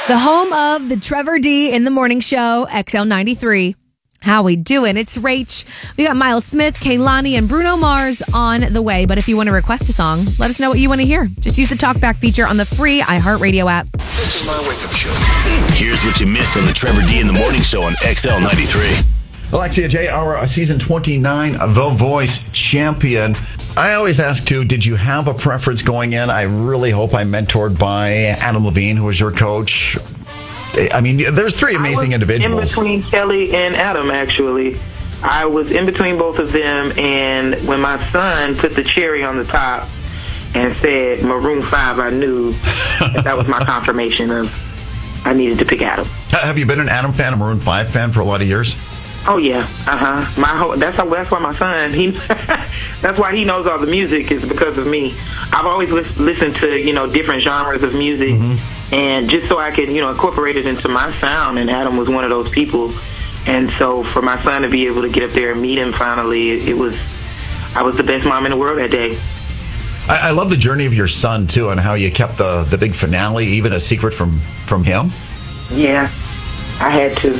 The home of the Trevor D in the Morning Show, XL93. How we doing? It's Rach. We got Miles Smith, Kehlani, and Bruno Mars on the way. But if you want to request a song, let us know what you want to hear. Just use the TalkBack feature on the free iHeartRadio app. This is my wake-up show. Here's what you missed on the Trevor D in the Morning Show on XL93. Alexia J, our season 29 The Voice champion. I always ask, too, did you have a preference going in? I really hope I'm mentored by Adam Levine, who was your coach. I mean, there's three amazing individuals. In between Kelly and Adam, actually. I was in between both of them, and when my son put the cherry on the top and said Maroon 5, I knew that was my confirmation of I needed to pick Adam. Have you been an Adam fan, a Maroon 5 fan for a lot of years? Oh yeah, That's why my son that's why he knows all the music is because of me. I've always listened to different genres of music, and just so I could incorporate it into my sound. And Adam was one of those people, and so for my son to be able to get up there and meet him finally, I was the best mom in the world that day. I love the journey of your son too, and how you kept the big finale even a secret from him. Yeah, I had to.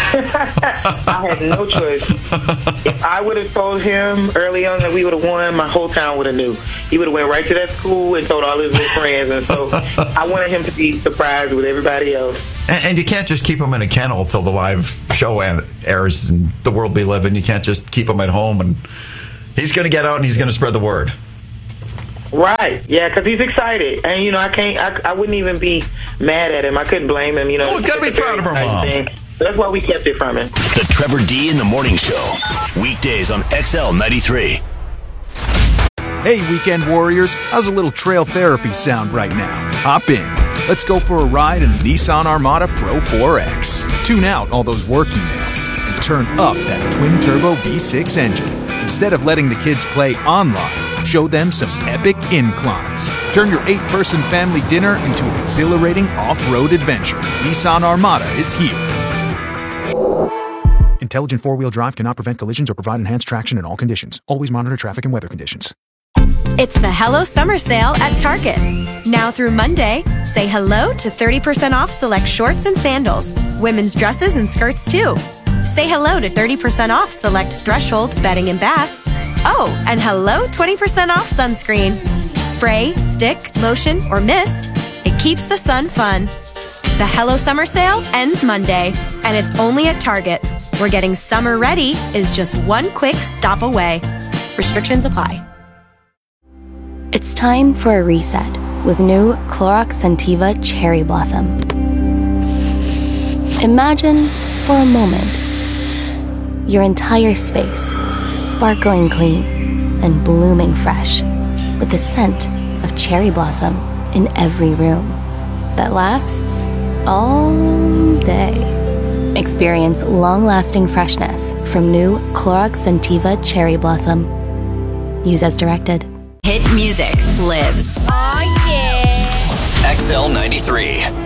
I had no choice. If I would have told him early on that we would have won, my whole town would have knew. He would have went right to that school and told all his little friends. And so I wanted him to be surprised with everybody else. And you can't just keep him in a kennel until the live show airs in the world we live in. You can't just keep him at home. And he's going to get out and he's going to spread the word. Right. Yeah, because he's excited. And, I wouldn't even be mad at him. I couldn't blame him. We've got to be proud of our mom. That's why we kept it from him. The Trevor D in the Morning Show. Weekdays on XL93. Hey, weekend warriors. How's a little trail therapy sound right now? Hop in. Let's go for a ride in the Nissan Armada Pro 4X. Tune out all those work emails and turn up that twin-turbo V6 engine. Instead of letting the kids play online, show them some epic inclines. Turn your 8-person family dinner into an exhilarating off-road adventure. Nissan Armada is here. Intelligent four-wheel drive cannot prevent collisions or provide enhanced traction in all conditions. Always monitor traffic and weather conditions. It's the Hello Summer Sale at Target. Now through Monday, say hello to 30% off select shorts and sandals, women's dresses and skirts too. Say hello to 30% off select Threshold bedding and bath. Oh, and hello 20% off sunscreen. Spray, stick, lotion, or mist. It keeps the sun fun. The Hello Summer Sale ends Monday, and it's only at Target, where getting summer ready is just one quick stop away. Restrictions apply. It's time for a reset with new Clorox Scentiva Cherry Blossom. Imagine, for a moment, your entire space sparkling clean and blooming fresh with the scent of cherry blossom in every room that lasts all day. Experience long-lasting freshness from new Clorox Scentiva Cherry Blossom. Use as directed. Hit music lives. Oh, yeah. XL93.